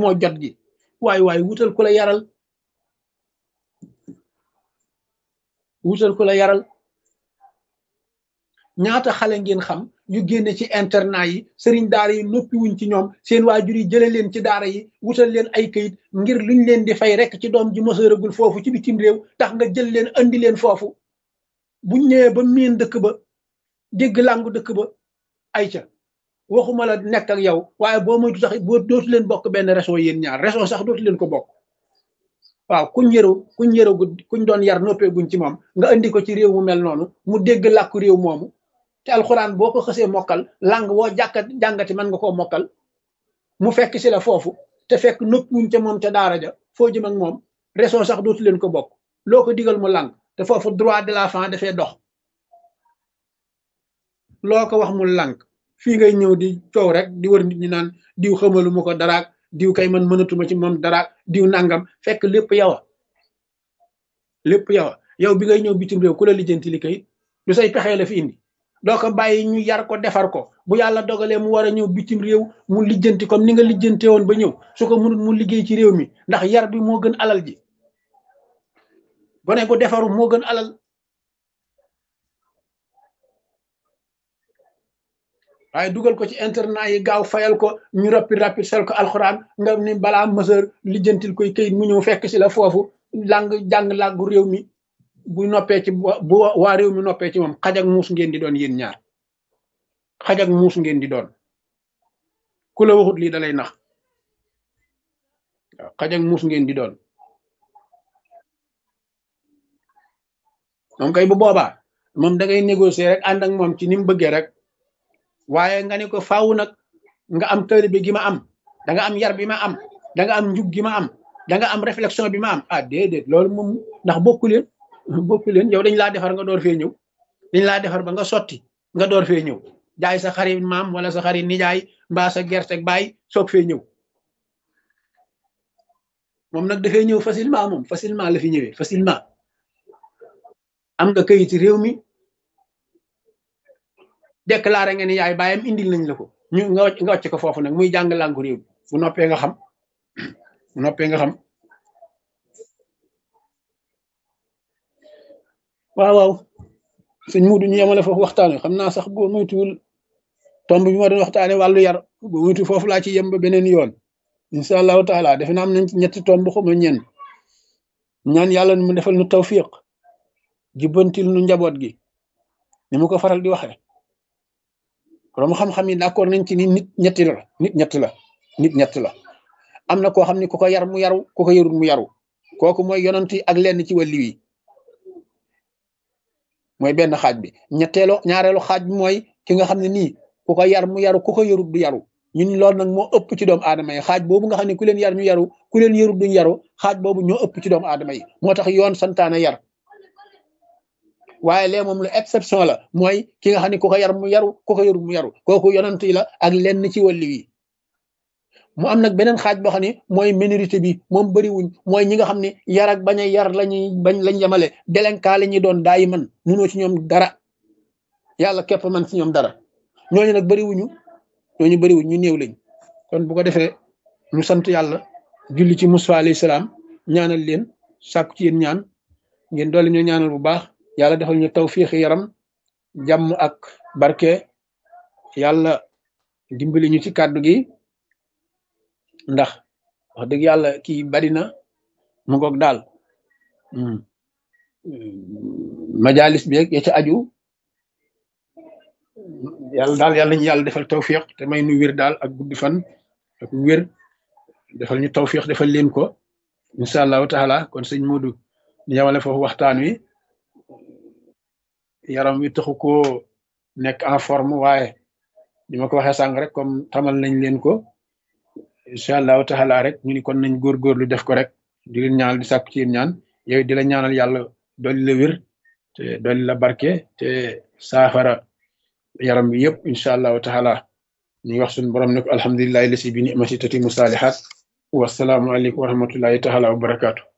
amoo jot gi waay wutal ku la yaral ñaata xale ngeen xam yu génne ci internat yi sëriñ daara yi noppi wuñ ci ñoom seen waajur yi jële leen ci daara yi wutal leen ay këyit ngir luñ leen di fay rek ci doom ji mësëragul foofu ci bitim réew tax nga jël leen andi leen foofu buñ ñëwee ba miin dëkk ba dégg làngu dëkk ba ay ca waxuma la nekk ak yow waaye boo moytu sax boo dootu leen bokk benn réseau yéen ñaar réseau sax dootu leen ko bokk waaw kuñ yëragu kuñ doon yar noppeeguñ ci moom nga andi ko ci réew mu mel noonu mu dégg làkku réew moomu te alxuraan boo ko xësee mokkal lang woo jàngati mën nga koo mokkal mu fekk si la foofu te fekk noppiwuñ ca moom ca daara ja foo jëm ak moom réseau sax dootu leen ko bokk loo ko digal mu lang te foofu droit de l'enfant dafay dox loo ko wax mu lang fii ngay ñëw di coow rek di wër nit ñi naan diw xamalu ma ko daraak diw kay man mënatuma ci moom daraak diw nangam fekk lépp yow yow bi ngay ñëw bitim réew ku la lijjanti li kay du say pexe la fi indi doo ko bàyyi ñu yar ko defar ko bu yàlla dogalee mu war a ñëw bitim réew mu lijjanti comme ni nga lijjante woon ba ñëw su ko mënut mu liggéey ci réew mi ndax yar bi moo gën alal ji gone gu defaru moo gën alal waaye dugal ko ci internat yi gaaw fayal ko ñu rappi sel ko alxuraan nga ni balaa mësër lijjantil koy këyit mu ñëw fekk si la foofu jàng làggu réew mi bu noppee ci bu waa réew mi noppee ci moom xaj ak muus ngeen di doon yéen ñaar xaj ak muus ngeen di doon ku la waxut lii dalay nax waaw xaj ak muus ngeen di doon moom kay bu boobaa moom da ngay négocier rek ànd ak moom ci ni mu bëggee rek waaye nga ne ko faaw nag nga am taalibe gi ma am da nga am yar bi ma am da nga am njub gi ma am da nga am réflexion bi ma am ah déedéet loolu moom ndax bokku leen yow dañ laa defar nga door fee ñëw dañ laa defar ba nga sotti nga door fee ñëw jaay sa xarit maam wala sa xarit nijaay mbaa sa gerte baay soog fee ñëw moom nag dafay ñëw facilement la fi ñëwee facilement am nga kayiti réew mi déclaré nga ni yaay baayam indil nañ la ko ñu nga wàcc ko foofu nag muy jàng làngu réew mi bu noppee nga xam waaw sëñ Muudu ñu yemale foofu waxtaane xam naa sax boo moytuwul tomb bi ma doon waxtaane wàllu yar boo moytu foofu laa ci yem ba beneen yoon incha allahu taala defe naa am nañ ci ñetti tomb xuma ñenn ñaan yàlla mu defal nu tawfiq jubbantil nu njaboot gi ni mu ko faral di waxe borom xam-xam yi d'accord nañ ci ni nit ñett la am na koo xam ne ku ko yar mu yaru ku ko yarul mu yaru kooku mooy yonent yi ak lenn ci wàllu yi mooy benn xaaj bi ñaareelu xaaj bi mooy ki nga xam ne nii ku ko yar mu yaru ku ko yarul du yaru ñun loolu nag moo ëpp ci doomu aadama yi xaaj boobu nga xam ne ku leen yar ñu yaru ku leen yarul duñ yaru xaaj boobu ñoo ëpp ci doomu aadama yi moo tax yoon santaane yar waaye lee moom lu exception la mooy ki nga xam ne ku ko yar mu yaru ku ko yarul mu yaru kooku yonent yi la ak lenn ci wàllu yi mu am nag beneen xaaj boo xam ne mooy minorité bi moom bëriwuñ mooy ñi nga xam ne yar ak bañ a yar lañ yemale délinquant la ñuy doon daayi man munoo ci ñoom dara yàlla képp man ci ñoom dara ñooñu nag bëriwuñ ñu néew lañ kon bu ko defee ñu sant yàlla julli ci Musaa alayhi salaam ñaanal leen sàkku ci yéen ñaan ngeen doole ñu ñaanal bu baax yàlla defal ñu tawfiix yaram jàmm ak barke yàlla dimbali ñu ci kàddu gi ndax wax dëgg yàlla kii bari na mu ngoog daal majalis bi ya ca aju yàlla ñu yàlla defal tawfiq te may nu wér daal ak guddi fan ak wér defal ñu tawfiq defal leen ko incha allahu taala kon sëñ Modou ñu yemale foofu waxtaan wi yaram wi taxu koo nekk en forme waaye ni ma ko waxee sànq rek comme tamal nañ leen ko incha allahu taala rek ñu ni kon nañ góorgóorlu def ko rek di leen ñaanal di sàkku ci yéen ñaan yow di la ñaanal yàlla dolli la wér te dolli la barke te saafara yaram bi yëpp incha allahu taala ñu wax suñu borom ne ko alhamdulillahi lasi bi ni'mati tatimu salihat wasalaamu aleykum wa rahmatullahi taala wa barakaatu